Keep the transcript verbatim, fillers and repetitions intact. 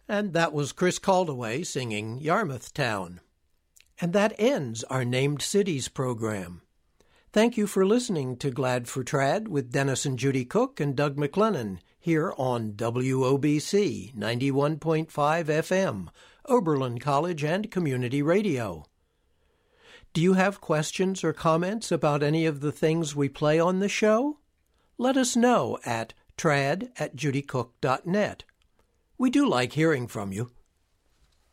And that was Chris Caldaway singing Yarmouth Town. And that ends our Named Cities program. Thank you for listening to Glad for Trad with Dennis and Judy Cook and Doug McLennan here on W O B C ninety-one point five F M, Oberlin College and Community Radio. Do you have questions or comments about any of the things we play on the show? Let us know at trad at judycook dot net. We do like hearing from you.